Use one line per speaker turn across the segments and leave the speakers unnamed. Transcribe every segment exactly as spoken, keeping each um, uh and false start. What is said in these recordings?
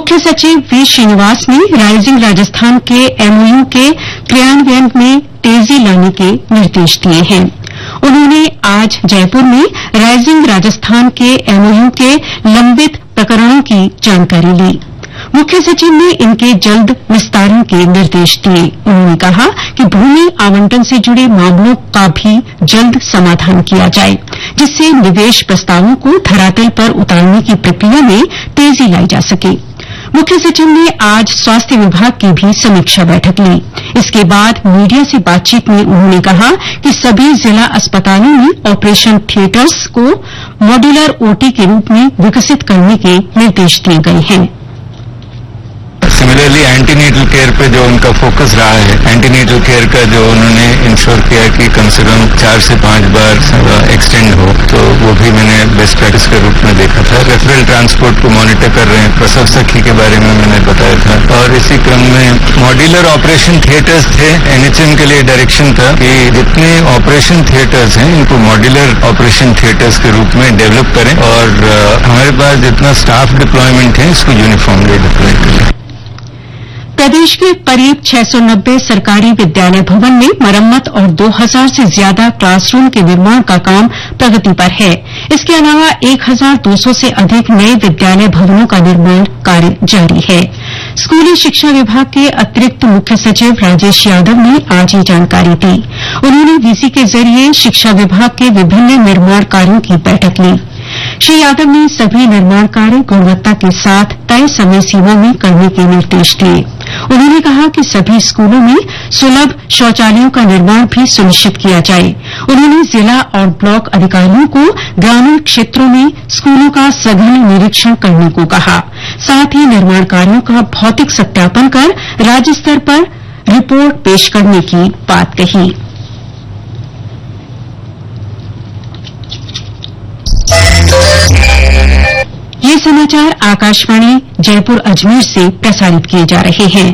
मुख्य सचिव वी श्रीनिवास ने राइजिंग राजस्थान के एमओयू के क्रियान्वयन में तेजी लाने के निर्देश दिए हैं। उन्होंने आज जयपुर में राइजिंग राजस्थान के एमओयू के लंबित प्रकरणों की जानकारी ली। मुख्य सचिव ने इनके जल्द निस्तारण के निर्देश दिए। उन्होंने कहा कि भूमि आवंटन से जुड़े मामलों का भी जल्द समाधान किया जाए, जिससे निवेश प्रस्तावों को धरातल पर उतारने की प्रक्रिया में तेजी लाई जा सके। मुख्य सचिव ने आज स्वास्थ्य विभाग की भी समीक्षा बैठक ली। इसके बाद मीडिया से बातचीत में उन्होंने कहा कि सभी जिला अस्पतालों में ऑपरेशन थिएटर्स को मॉड्यूलर ओटी के रूप में विकसित करने के निर्देश दिए गए हैं।
सिमिलरली एंटीनेटल केयर पे जो उनका फोकस रहा है, एंटीनेटल केयर का जो उन्होंने इंश्योर किया कि कम से कम चार से पांच बार एक्सटेंड हो, तो वो भी मैंने बेस्ट प्रैक्टिस के रूप में देखा था। रेफरल ट्रांसपोर्ट को मॉनिटर कर रहे हैं, प्रसव सखी के बारे में मैंने बताया था। और इसी क्रम में मॉड्यूलर ऑपरेशन थिएटर्स थे, एनएचएम के लिए डायरेक्शन था कि जितने ऑपरेशन थिएटर्स हैं इनको मॉड्यूलर ऑपरेशन थिएटर्स के रूप में डेवलप करें और हमारे पास जितना स्टाफ डिप्लॉयमेंट है इसको यूनिफॉर्मली डिप्लॉय करें।
प्रदेश के करीब छह सौ नब्बे सरकारी विद्यालय भवन में मरम्मत और दो हज़ार से ज्यादा क्लासरूम के निर्माण का काम प्रगति पर है। इसके अलावा एक हज़ार दो सौ से अधिक नए विद्यालय भवनों का निर्माण कार्य जारी है। स्कूली शिक्षा विभाग के अतिरिक्त मुख्य सचिव राजेश यादव ने आज ये जानकारी दी। उन्होंने वीसी के जरिए शिक्षा विभाग के विभिन्न निर्माण कार्यों की बैठक ली। श्री यादव ने सभी निर्माण कार्य गुणवत्ता के साथ तय समय सीमा में करने के निर्देश दिए। उन्होंने कहा कि सभी स्कूलों में सुलभ शौचालयों का निर्माण भी सुनिश्चित किया जाए। उन्होंने जिला और ब्लॉक अधिकारियों को ग्रामीण क्षेत्रों में स्कूलों का सघन निरीक्षण करने को कहा। साथ ही निर्माण कार्यों का भौतिक सत्यापन कर राज्य स्तर पर रिपोर्ट पेश करने की बात कही। ये समाचार आकाशवाणी जयपुर अजमेर से प्रसारित किए जा रहे हैं।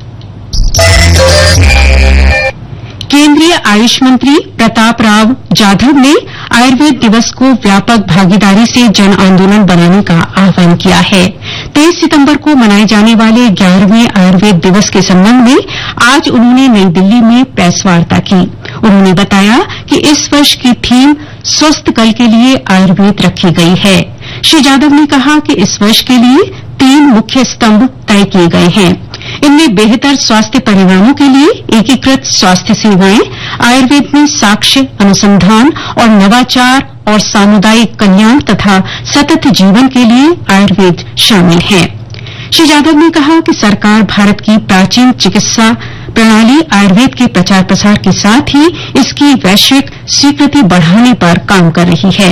केंद्रीय आयुष मंत्री प्रताप राव जाधव ने आयुर्वेद दिवस को व्यापक भागीदारी से जन आंदोलन बनाने का आह्वान किया है। तेईस सितंबर को मनाए जाने वाले ग्यारहवें आयुर्वेद दिवस के संबंध में आज उन्होंने नई दिल्ली में प्रेस वार्ता की। उन्होंने बताया कि इस वर्ष की थीम स्वस्थ कल के लिए आयुर्वेद रखी गई है। श्री जाधव ने कहा कि इस वर्ष के लिए तीन मुख्य स्तंभ तय किए गए हैं। इनमें बेहतर स्वास्थ्य परिणामों के लिए एकीकृत स्वास्थ्य सेवाएं, आयुर्वेद में साक्ष्य अनुसंधान और नवाचार और सामुदायिक कल्याण तथा सतत जीवन के लिए आयुर्वेद शामिल है। श्री यादव ने कहा कि सरकार भारत की प्राचीन चिकित्सा प्रणाली आयुर्वेद के प्रचार प्रसार के साथ ही इसकी वैश्विक स्वीकृति बढ़ाने पर काम कर रही है।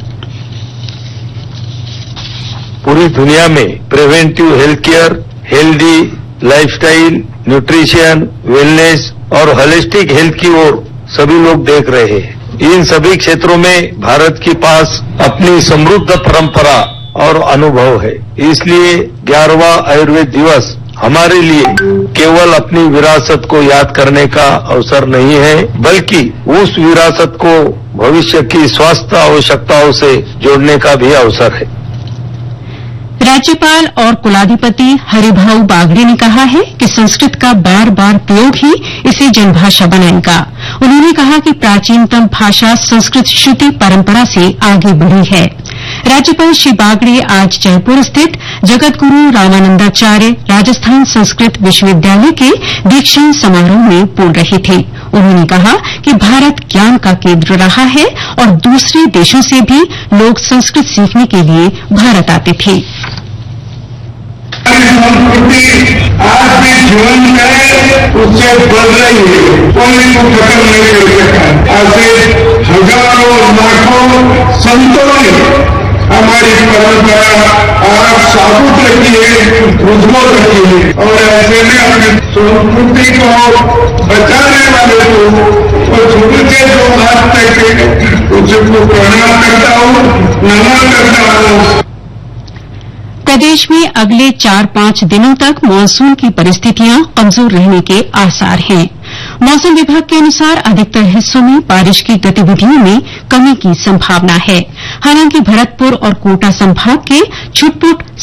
पूरी दुनिया में preventive health care, healthy lifestyle, nutrition, wellness और होलिस्टिक हेल्थ की ओर सभी लोग देख रहे हैं। इन सभी क्षेत्रों में भारत के पास अपनी समृद्ध परंपरा और अनुभव है। इसलिए ग्यारहवां आयुर्वेद दिवस हमारे लिए केवल अपनी विरासत को याद करने का अवसर नहीं है, बल्कि उस विरासत को भविष्य की स्वास्थ्य आवश्यकताओं से जोड़ने का भी अवसर है।
राज्यपाल और कुलाधिपति हरिभाऊ बागड़े ने कहा है कि संस्कृत का बार बार प्रयोग ही इसे जनभाषा बनाएगा। उन्होंने कहा कि प्राचीनतम भाषा संस्कृत श्रुति परंपरा से आगे बढ़ी है। राज्यपाल श्री बागड़े आज जयपुर स्थित जगतगुरु रामानंदाचार्य राजस्थान संस्कृत विश्वविद्यालय के दीक्षांत समारोह में बोल रहे थे। उन्होंने कहा कि भारत ज्ञान का केंद्र रहा है और दूसरे देशों से भी लोग संस्कृत सीखने के लिए भारत आते थे।
संस्कृति आज भी जीवन है, उससे बढ़ रही है, कोई इसको खत्म नहीं कर सकता। ऐसे हजारों लाखों संतों ने हमारी परंपरा आज साबुत रखी है, उज्ज्वल रखी है, और ऐसे में अपनी संस्कृति को बचाने वाले को और शुरू से जो आज तक है उसको प्रणाम करता हूँ, नमन करता हूँ।
प्रदेश में अगले चार पांच दिनों तक मानसून की परिस्थितियां कमजोर रहने के आसार हैं। मौसम विभाग के अनुसार अधिकतर हिस्सों में बारिश की गतिविधियों में कमी की संभावना है। हालांकि भरतपुर और कोटा संभाग के छुटपुट